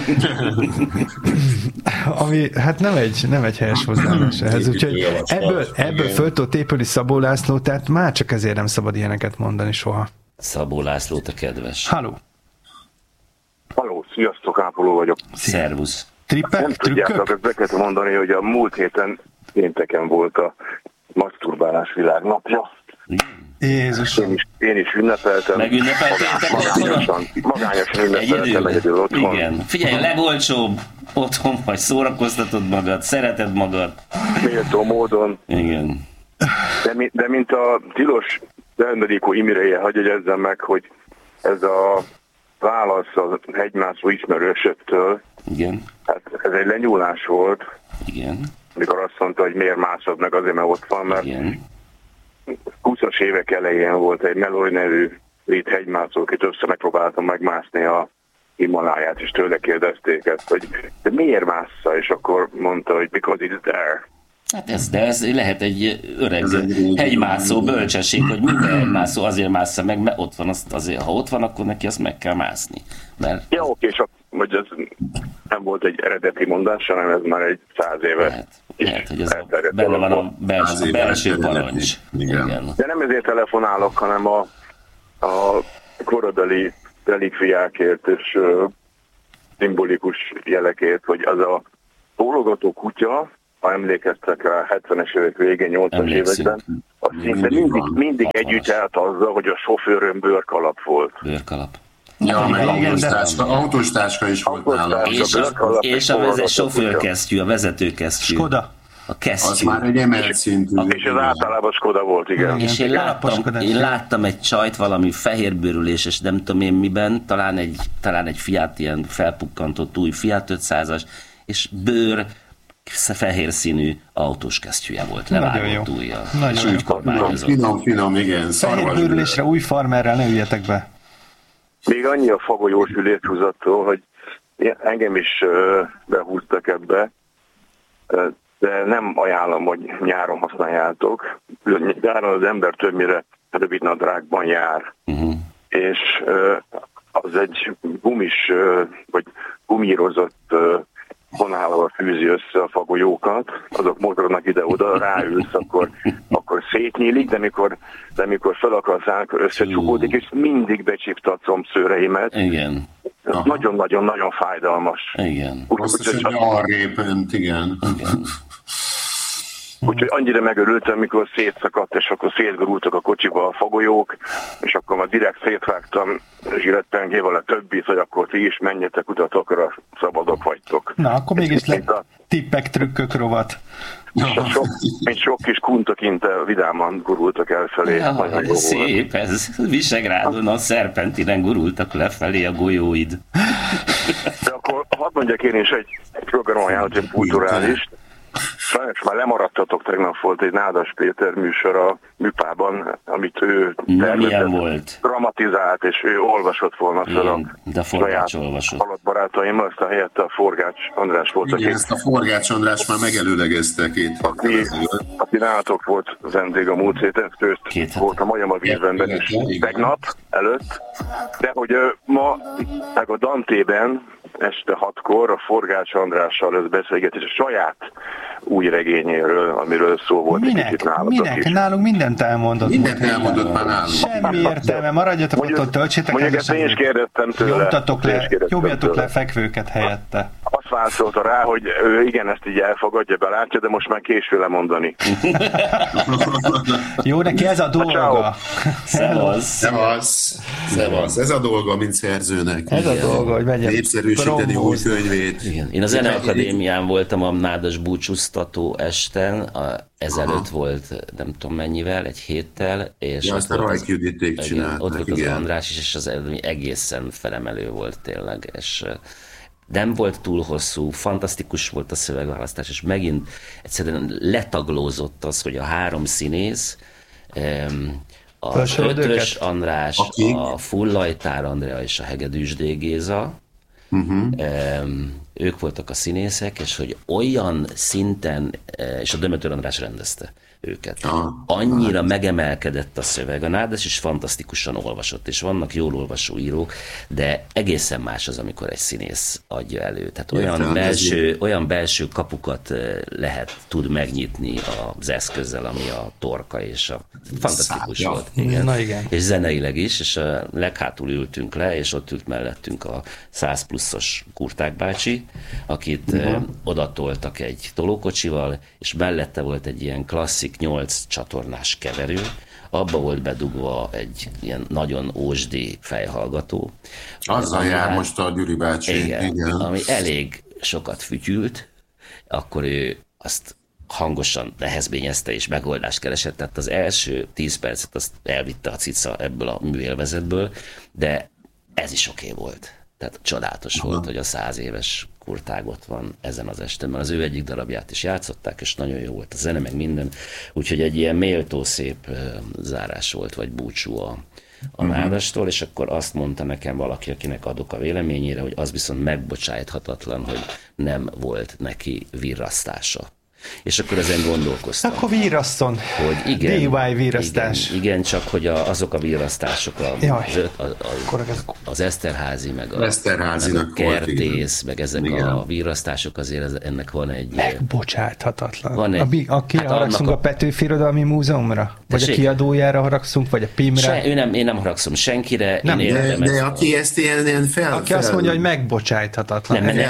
Ami hát nem egy helyes hozzáállás ehhez. Úgyhogy ebből föl tud épülni Szabó László, tehát már csak ezért nem szabad ilyeneket mondani soha. Szabó László, te kedves. Halló, sziasztok, Ápoló vagyok. Szervusz. Nem tudjátok, be kell mondani, hogy a múlt héten pénteken volt a maszturbálás világnapja. Jézus. Én is ünnepeltem. Megünnepeltétek magányosan ünnepeltem egyedül otthon. Igen. Figyelj, a legolcsóbb otthon vagy, szórakoztatod magad, szereted magad. Méltó módon. Igen. De mint a tilos Enrico Imireje, hagyj jegyezzem meg, hogy ez a válasz a hegymászó ismerősöktől, igen. Hát ez egy lenyúlás volt. Igen. Amikor azt mondta, hogy miért mászod meg, azért, mert ott van, mert 20-as évek elején volt egy Meloy nevű brit hegymászó, akit össze megpróbáltam megmászni a Himaláját, és tőle kérdezték ezt, hogy de miért mássza, és akkor mondta, hogy because it's there. Hát de ez lehet egy öreg hegymászó bölcsesség, hogy minden hegymászó azért mássza meg, mert ott van, azért, ha ott van, akkor neki azt meg kell mászni. Mert... Ja, oké, csak hogy ez nem volt egy eredeti mondás, hanem ez már egy 100 éve. Lehet, hogy ez benne van a belső parancs. Igen. De nem ezért telefonálok, hanem a korabeli relikviákért és szimbolikus jelekért, hogy az a bólogató kutya, ha emlékeztek rá 70-es évek végén, 80-as években, az szinte mindig együtt állt azzal, hogy a sofőrön bőrkalap volt. Bőrkalap. Ja, meg autós táska is volt nála. És a sofőrkesztyű, a vezetőkesztyű. Skoda. A kesztyű. Az már egy emelt szintű. És ez általában Skoda volt, igen. És én láttam egy csajt valami fehérbőrülés, és nem tudom én miben, talán egy Fiat, ilyen felpukkantott új Fiat 500-as, és bőr, fehér színű autós kesztyűje volt, levágott ujjal. És úgy kormányozott. Finom, igen. Fehérbőrülésre új farmerrel ne üljetek be. Még annyi a fagolyós üléshúzattól, hogy engem is behúztak ebbe, de nem ajánlom, hogy nyáron használjátok. Nyáron az ember többnyire rövid nadrágban jár, és az egy gumis, vagy gumírozott vonálval fűzi össze a fagolyókat, azok mozognak ide-oda, ráülsz, akkor szétnyílik, de mikor fel akarsz állni, akkor összecsukódik, és mindig becsípte a combszőreimet. Igen. Ez nagyon-nagyon-nagyon fájdalmas. Igen. Úgyhogy arrébb önt, igen. Úgyhogy annyira megörültem, mikor szétszakadt, és akkor szétgurultak a kocsiba a fagolyók, és akkor már direkt szétvágtam zsilettpengével a többit, hogy akkor ti is menjetek utatokra, szabadok vagytok. Na, akkor mégis lett tippek, trükkök rovat. Mint sok kis kunta kint vidáman gurultak elfelé. Ja, szép, ez Visegrádon a szerpentinen gurultak lefelé a golyóid. De akkor hadd mondjak én is egy programajánlat, egy kulturális. Sajnos már lemaradtatok, tegnap volt egy Nádas Péter műsor a Műpában, amit ő volt? Dramatizált, és ő olvasott volna fel a saját halott barátaimmal, azt a helyette a Forgács András volt. Igen, ezt a Forgács András már megelőlegezte aki nálatok volt vendég a múlt héten, őt volt a Majom a vízben is tegnap előtt, de hogy ma meg a Dantében este 6-kor a Forgács Andrással lesz beszélgetés a saját új regényéről, amiről szó volt. Minek? Nálunk mindent elmondott. Mindent elmondott már nálunk. Semmi értelme, maradjatok ott, töltsétek el. Mondjuk ezt én is kérdeztem tőle. Nyomjatok le fekvőket helyette. Azt válaszolta rá, hogy ő igen, ezt így elfogadja, belátja, de most már késő lemondani. Jó, neki ez a dolga. Szevasz. Ez a dolga, mint szerzőnek. Ez a dolga, hogy megyen. Népszerűsíteni új könyvét. Igen. Én a Zeneakadémián voltam a Nádas búcsúztató esten, ezelőtt volt nem tudom mennyivel, egy héttel, és azt a Rajk Juditék csinálták. Ott volt az András is, és az egészen felemelő volt tényleg, és nem volt túl hosszú, fantasztikus volt a szövegválasztás, és megint egyszerűen letaglózott az, hogy a 3 színész, a Ötös András, a Fullajtár Andrea és a Hegedűs D. Géza, ők voltak a színészek, és hogy olyan szinten, és a Dömötör András rendezte őket. Annyira megemelkedett a szöveg. A Nádas is fantasztikusan olvasott, és vannak jól olvasó írók, de egészen más az, amikor egy színész adja elő. Tehát olyan belső kapukat tud megnyitni az eszközzel, ami a torka, és fantasztikus volt. Igen. Na igen. És zeneileg is, és leghátul ültünk le, és ott ült mellettünk a 100 pluszos Kurták bácsi, akit odatoltak egy tolókocsival, és mellette volt egy ilyen klasszik 8 csatornás keverő, abba volt bedugva egy ilyen nagyon ósdi fejhallgató. Azzal jár most a Gyuri bácsi. Igen, ami elég sokat fütyült, akkor ő azt hangosan nehezményezte és megoldást keresett, tehát az első 10 percet azt elvitte a cica ebből a műélvezetből, de ez is oké volt. Tehát csodálatos volt, hogy a 100 éves Kurtág ott van ezen az esten, mert az ő egyik darabját is játszották, és nagyon jó volt a zene, meg minden. Úgyhogy egy ilyen méltó szép zárás volt, vagy búcsú a Nádastól, és akkor azt mondta nekem valaki, akinek adok a véleményére, hogy az viszont megbocsájthatatlan, hogy nem volt neki virrasztása. És akkor ezen gondolkoztam. Akkor vírasszon. Hogy igen. DIY vírasztás. Igen, csak hogy azok a vírasztások, az Eszterházi, meg a Kertész, meg ezek a vírasztások, azért ennek van egy... Megbocsáthatatlan. Aki haragszunk a Petőfi Irodalmi Múzeumra? Vagy a kiadójára haragszunk? Vagy a PIM-re? Én nem haragszom senkire. De aki ezt ilyen Aki azt mondja, hogy megbocsáthatatlan. Nem,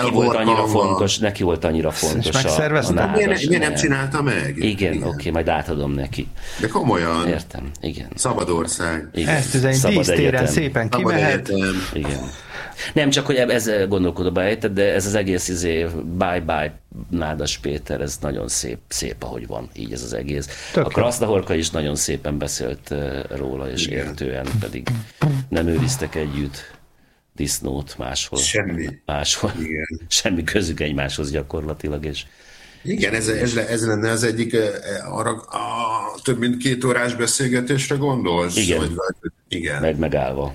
neki volt annyira fontos. És megszerveztem. Miért nem csinálta meg? Igen, oké, majd átadom neki. De komolyan. Értem, igen. Szabad ország. Ezt egy dísztéren szépen kimehet. Igen. Nem csak, hogy ez gondolkodom bejtett, de ez az egész bye-bye Nádas Péter, ez nagyon szép, ahogy van, így ez az egész. A Krasznahorka is nagyon szépen beszélt róla, és értően pedig nem őriztek együtt disznót máshol. Máshol. Igen. Semmi közük egymáshoz gyakorlatilag, és igen, ez lenne az egyik arra több mint 2 órás beszélgetésre gondolsz? Igen, igen. Megállva.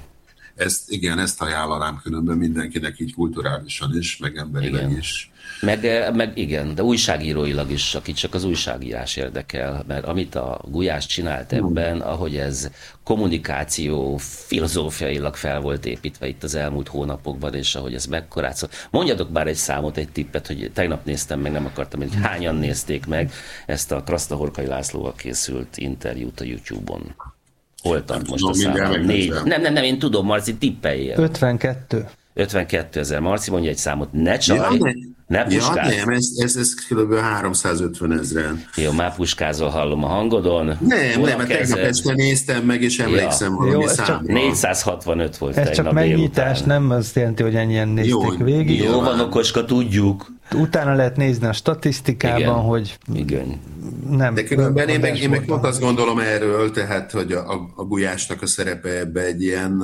Ezt ajánlanám különben mindenkinek így kulturálisan is, meg emberileg is. Meg igen, de újságíróilag is, aki csak az újságírás érdekel, mert amit a Gulyás csinált ebben, ahogy ez kommunikáció filozófiailag fel volt építve itt az elmúlt hónapokban, és ahogy ez mekkorát szól. Mondjatok már egy számot, egy tippet, hogy tegnap néztem meg, nem akartam, hogy hányan nézték meg ezt a Krasznahorkai Lászlóval készült interjút a YouTube-on. Hol tart most a szám? 4. Nem, én tudom, Marci, tippeljél. 52. 52 000. Marci mondja egy számot, ne csalj, ne puskáz. Ja, nem, ez kb. 350 000. Jó, már puskázol, hallom a hangodon. Nem, tegnap este néztem meg, és emlékszem valami számra. 465 volt tegnap délután. Ez csak megnyitás, nem azt jelenti, hogy ennyien nézték végig. Jó van, okoska, tudjuk. Utána lehet nézni a statisztikában, igen, hogy igen. Nem. De különben én meg pont azt gondolom erről, tehát, hogy a Gulyásnak a szerepe ebbe egy ilyen,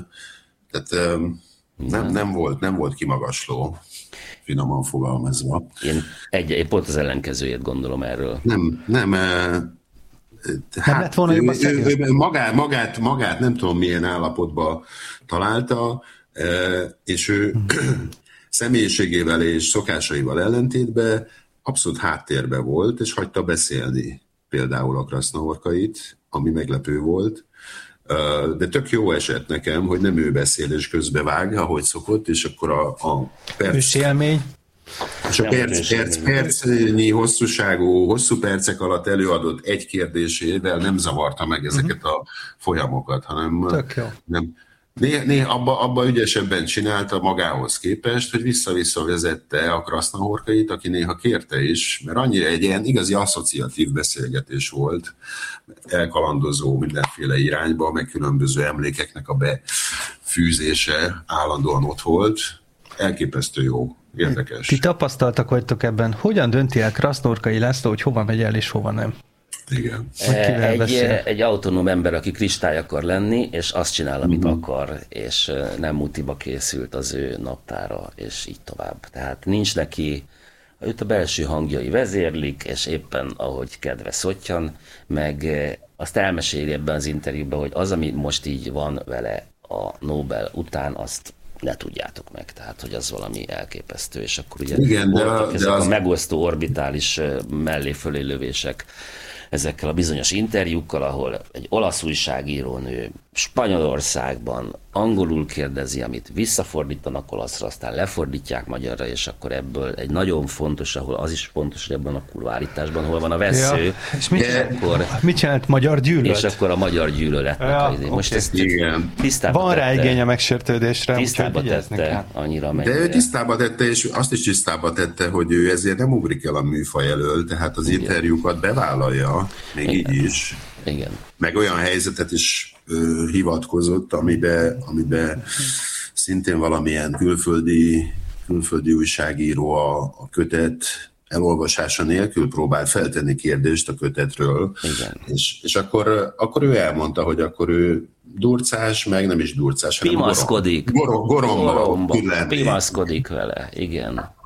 tehát nem volt kimagasló, finoman fogalmazva. Én pont az ellenkezőjét gondolom erről. Nem lett volna jobb a ő magát nem tudom milyen állapotban találta, és ő személyiségével és szokásaival ellentétben abszolút háttérbe volt, és hagyta beszélni például a Krasznahorkait, ami meglepő volt. De tök jó esett nekem, hogy nem ő beszél és közbevág, ahogy szokott, és akkor a perc... élmény. És a percnyi hosszú percek alatt előadott egy kérdésével nem zavarta meg ezeket a folyamokat, hanem abba ügyesebben csinálta magához képest, hogy vissza-vissza vezette a Krasznahorkait, aki néha kérte is, mert annyira egy ilyen igazi asszociatív beszélgetés volt, elkalandozó mindenféle irányba, meg különböző emlékeknek a befűzése állandóan ott volt. Elképesztő jó, érdekes. Ti tapasztaltak vagytok ebben. Hogyan dönti el Krasznahorkai László, hogy hova megy el és hova nem? Igen. Egy autonóm ember, aki kristály akar lenni, és azt csinál, amit akar, és nem mutiba készült az ő naptára, és így tovább. Tehát nincs neki, őt a belső hangjai vezérlik, és éppen ahogy kedve szottyan, meg azt elmeséli ebben az interjúban, hogy az, ami most így van vele a Nobel után, azt ne tudjátok meg, tehát hogy az valami elképesztő, és akkor ugye ezek a megosztó orbitális mellé-fölé lövések ezekkel a bizonyos interjúkkal, ahol egy olasz újságírónő Spanyolországban angolul kérdezi, amit visszafordítanak olaszra, aztán lefordítják magyarra, és akkor ebből egy nagyon fontos, ahol az is fontos, hogy ebben a kurvárításban, hol van a vessző. Ja, és mit csinált magyar gyűlölet? És akkor a magyar gyűlöletnek. Ja, most ezt tisztába van rá igény a megsértődésre. Tisztába tette annyira mennyire. De ő tisztába tette, és azt is tisztába tette, hogy ő ezért nem ugrik el a műfaj elől, tehát az interjúkat bevállalja, még így is. Igen. Meg olyan helyzetet is hivatkozott, amiben szintén valamilyen külföldi újságíró a kötet elolvasása nélkül próbált feltenni kérdést a kötetről. Igen. És akkor ő elmondta, hogy akkor ő durcás, meg nem is durcás, hanem pimaszkodik. Goromba. Pimaszkodik vele, igen.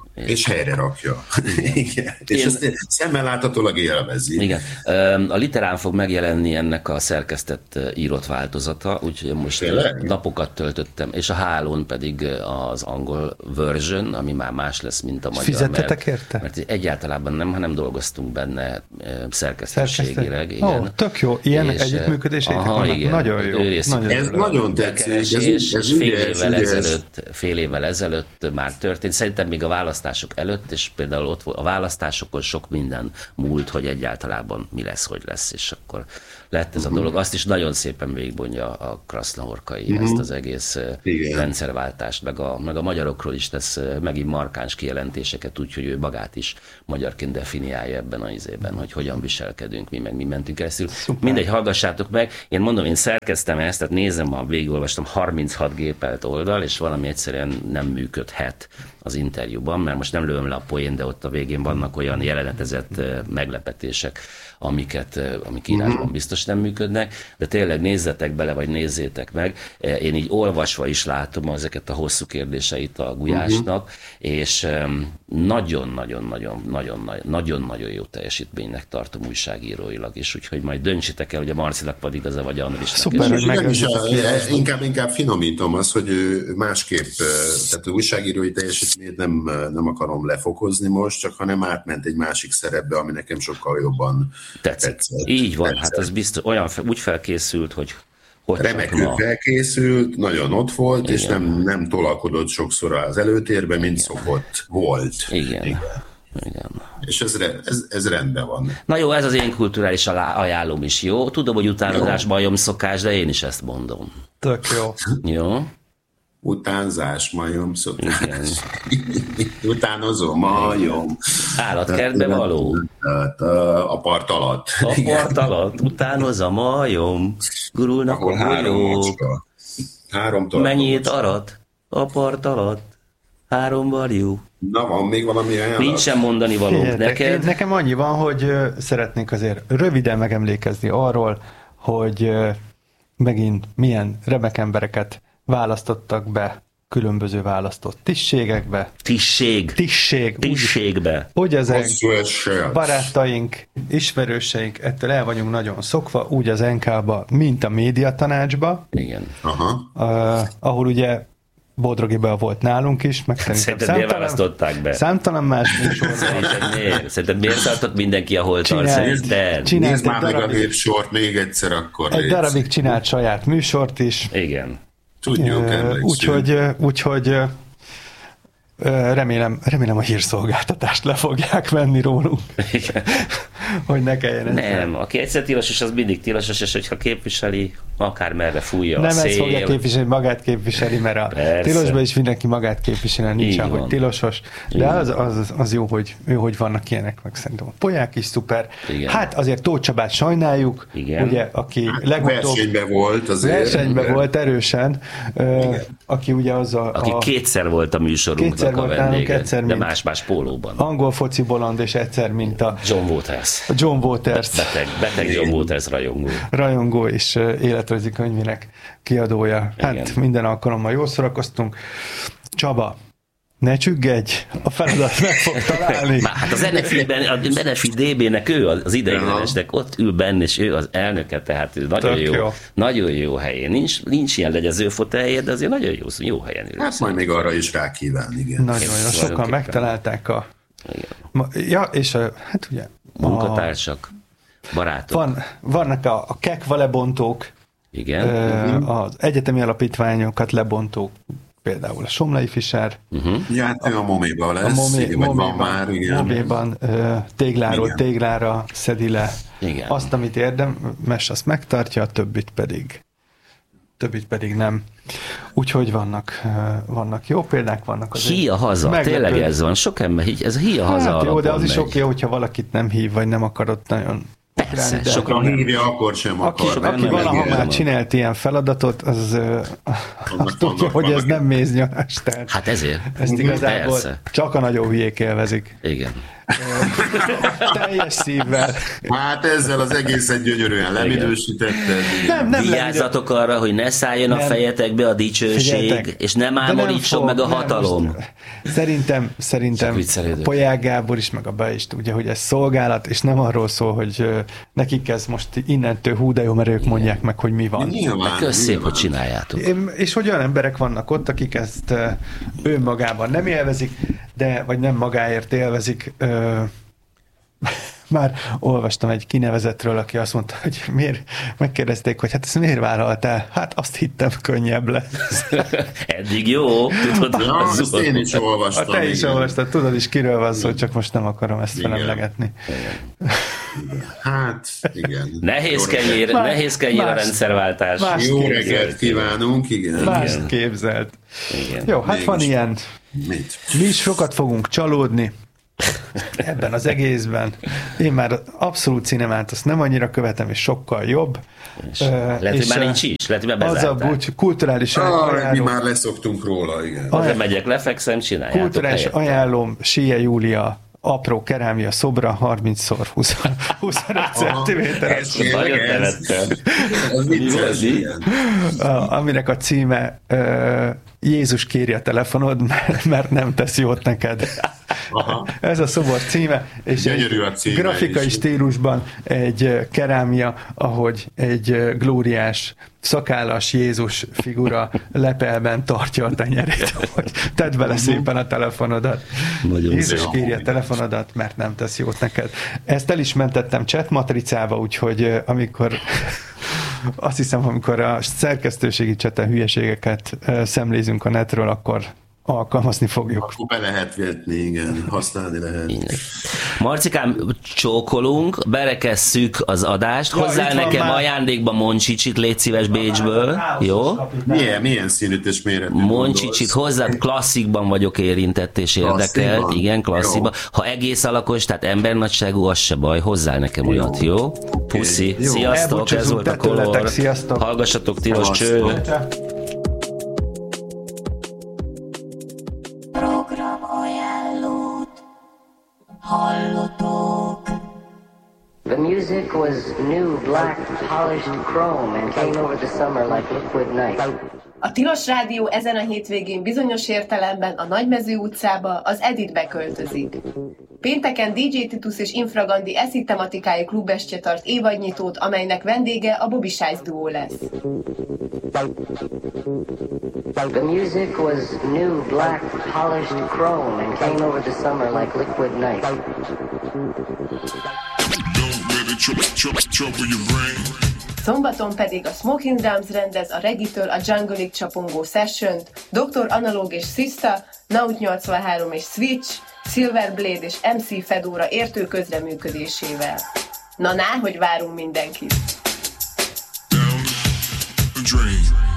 És helyre rakja. Igen. És ezt szemmel láthatólag élvezi. Igen. A Literán fog megjelenni ennek a szerkesztett írott változata, úgyhogy most napokat töltöttem, és a Hálón pedig az angol version, ami már más lesz, mint a magyar. Fizettetek érte? Mert egyáltalán nem dolgoztunk benne szerkesztőségileg. Igen. Tök jó. Ilyen együttműködéseitek vannak. Nagyon jó. Ez nagyon tetszik. És fél évvel ezelőtt már történt. Szerintem még a választások előtt, és például ott volt, a választásokon sok minden múlt, hogy egyáltalán mi lesz, hogy lesz, és akkor lett ez a dolog. Azt is nagyon szépen végigvonja a Krasznahorkai ezt az egész rendszerváltást, meg a magyarokról is tesz megint markáns kijelentéseket, úgyhogy ő magát is magyarként definiálja ebben az izében, hogy hogyan viselkedünk, mi mentünk keresztül. Szuper. Mindegy, hallgassátok meg. Én mondom, én szerkeztem ezt, tehát nézem, végigolvastam 36 gépelt oldal, és valami egyszerűen nem működhet az interjúban, mert most nem lövöm le a poén, de ott a végén vannak olyan jelenetezett meglepetések, amik írásban biztos nem működnek, de tényleg nézzetek bele, vagy nézzétek meg. Én így olvasva is látom ezeket a hosszú kérdéseit a Gulyásnak, és nagyon-nagyon jó teljesítménynek tartom újságíróilag is, úgyhogy majd döntsétek el, hogy a Marcinak vagy igaza, vagy Andrisnak. Szuper, inkább finomítom azt, hogy másképp, tehát az újságírói teljesítményt nem akarom lefokozni most, csak hanem átment egy másik szerepbe, ami nekem sokkal jobban tetszett. Így van, hát az biztos, úgy felkészült, hogy remekül felkészült, nagyon ott volt, és nem tolakodott sokszor az előtérbe, mint szokott volt. Igen. És ez rendben van. Na jó, ez az én kulturális ajánlóm is jó. Tudom, hogy utánozás majom szokás, de én is ezt mondom. Tök jó. Jó. Utánzás, majom szokás. Utánozó majom. Állatkertbe való. A part alatt. A part alatt. Utánoz a majom. Gurulnak a bolyók. Mennyit arat a part alatt. 3 varjú. Na, van még valami ajánlat? Nincsen mondani valók neked. Nekem annyi van, hogy szeretnék azért röviden megemlékezni arról, hogy megint milyen remek embereket választottak be különböző választott tisztségekbe. Tisztségbe. Hogy ezek barátaink, ismerőseink, ettől el vagyunk nagyon szokva, úgy az NK-ba, mint a médiatanácsba. Igen. Ahol ugye Bodrogiben volt nálunk is, meg szerintem miért választották be? Számtalan más műsorban. Szerinted miért tartott mindenki, ahol tart? Nézd már meg a népsort még egyszer, akkor egy darabig csinált saját műsort is. Igen. Tudjuk, úgyhogy remélem a hírszolgáltatást le fogják venni rólunk. Igen. Hogy ne kelljen ezzel. Nem, aki egyszer tilosos, az mindig tilosos, és hogyha képviseli, akár merre fújja nem a szél. Nem ezt fogja képviselni, magát képviseli, mert a tilosban is mindenki magát képviseli, nincs ahogy tilosos. De az jó, hogy vannak ilyenek, meg szerintem a Polyák is szuper. Igen. Hát azért Tóth Csabát sajnáljuk, ugye, aki legutóbb versenyben volt erősen, aki ugye aki kétszer volt a műsorunknak a vendége, de más pólóban. Angol foci bolond, és egyszer, mint a John Waters. Beteg John Waters rajongó és életrajzi könyvének kiadója. Hát igen. Minden alkalommal jól szórakoztunk. Csaba, ne csüggedj, a feladat meg fog találni. Hát az NFI-ben, a NFI DB-nek ő az ideiglenesnek ott ül benne, és ő az elnöke, tehát nagyon jó helyén. Nincs ilyen legyező fotelje, de azért nagyon jó helyen ül. Hát majd még arra is rákíván, igen. Nagyon sokan megtalálták és hát ugye munkatársak, barátok. Vannak a kekva lebontók, igen. Az egyetemi alapítványokat lebontók, például a Somlai Fischer. Ja, hát a Moméban lesz, Moméban tégláról téglára szedi le azt, amit érdemes, azt megtartja, a többit pedig nem. Úgyhogy vannak jó példák, vannak azért. Híja haza, tényleg ez van. Sok ember, ez a híja haza alapon jó, de az is oké, hogyha valakit nem hív, vagy nem akarod nagyon... Persze, sokan hívja, akkor sem akar. Aki valaha már csinált ilyen feladatot, az tudja, hogy ez nem méznyarás. Hát ezért. Ezt igazából csak a nagyon hülyék élvezik. Igen. teljes szívvel. Hát ezzel az egészet gyönyörűen leminősítetted. Nem vigyázzatok arra, hogy ne szálljon a fejetekbe a dicsőség, figyeljetek, és nem ámorítson meg a hatalom. Szerintem Polyák Gábor is, meg a Be is tudja, hogy ez szolgálat, és nem arról szól, hogy nekik ez most innentől hú, de jó, mert ők mondják meg, hogy mi van. Szép, hogy csináljátok. És hogy olyan emberek vannak ott, akik ezt önmagában nem élvezik, vagy nem magáért élvezik. Már olvastam egy kinevezetről, aki azt mondta, hogy megkérdezték, hogy hát ezt miért vállaltál? Hát azt hittem, könnyebb lesz. Eddig jó, tudod? Ezt én is olvastam. Te is olvastad, tudod is kiről van szó, csak most nem akarom ezt felemlegetni. Hát, igen. Nehéz kenyér a rendszerváltás. Jó reggelt kívánunk, igen. Mást képzelt. Igen. Jó, hát van ilyen. Mi is sokat fogunk csalódni ebben az egészben. Én már abszolút cinemát azt nem annyira követem, és sokkal jobb. Lehet, hogy már nincs is, lehet, hogy már bezárták. Az a kulturális ajánlom. Mi már leszoktunk róla, igen. Azért megyek, lefekszem, csináljátok. Kulturális ajánlom, Sie Júlia apró kerámia szobra 30x25 cm. Ez nagyon nevettem. Aminek a címe Jézus kéri a telefonod, mert nem tesz jót neked. Aha. Ez a szobor címe, és egy grafikai is stílusban egy kerámia, ahogy egy glóriás, szakállas Jézus figura lepelben tartja a tenyerét, hogy tedd bele szépen a telefonodat. Nagyon Jézus kéri a telefonodat, mert nem tesz jót neked. Ezt el is mentettem chat matricába, úgyhogy amikor azt hiszem, amikor a szerkesztőségi cseten hülyeségeket szemlézünk a netről, akkor alkalmazni fogjuk. Akkor be lehet vetni, igen, használni lehet. Igen. Marcikám, csókolunk, berekesszük az adást, hozzá nekem már ajándékba Moncsicsit, légy szíves Bécsből, jó? Milyen színűt és méretű Moncsicsit hozzád, klasszikban vagyok érintett és érdekelt, igen, klasszikban. Ha egész alakos, tehát embernagyságú, az se baj, hozzá nekem olyat, jó? Puszi, jó. Sziasztok, ez volt a Color. Hallgassatok tilos cső. The music was new, black, polished chrome and came over the summer like liquid night. A Tilos Rádió ezen a hétvégén bizonyos értelemben a Nagymező utcába, az Editbe költözik. Pénteken DJ Titus és Infragandi eszi tematikájú klubestje tart évadnyitót, amelynek vendége a Bobby Shice duó lesz. The music was new, black, polished chrome and came over the summer like liquid night. Szombaton pedig a Smoking Drums rendez a Regitől a Jungle-ig csapongó sessiont, Dr. Analóg és Sista, Naut 83 és Switch, Silver Blade és MC Fedora értő közreműködésével. Na, hogy várunk mindenkit! Down the drain.